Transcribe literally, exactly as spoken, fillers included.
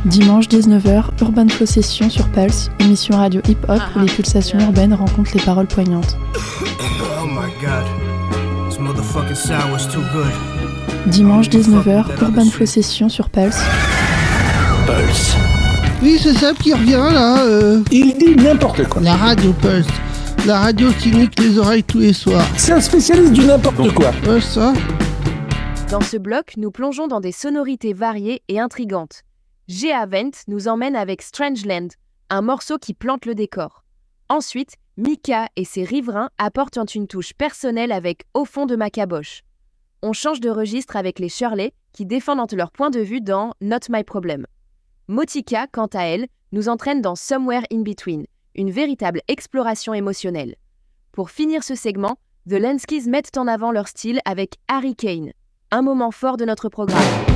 Dimanche dix-neuf heures, Urban Flow Session sur Pulse, émission radio hip-hop où les pulsations urbaines rencontrent les paroles poignantes. Oh my God. This motherfucking sour's too good. Dimanche dix-neuf heures, Urban Flow Session sur Pulse. Pulse. Oui, c'est Seb qui revient là. Euh... Il dit n'importe quoi. La radio Pulse. La radio qui nique les oreilles tous les soirs. C'est un spécialiste du n'importe quoi. Ouais, ça. Dans ce bloc, nous plongeons dans des sonorités variées et intrigantes. G A Vent nous emmène avec Strangeland, un morceau qui plante le décor. Ensuite, Mika et ses riverains apportent une touche personnelle avec Au fond de ma caboche. On change de registre avec les Shirley qui défendent leur point de vue dans Not My Problem. Motika, quant à elle, nous entraîne dans Somewhere in Between, une véritable exploration émotionnelle. Pour finir ce segment, The Lenskys mettent en avant leur style avec Harry Kane, un moment fort de notre programme.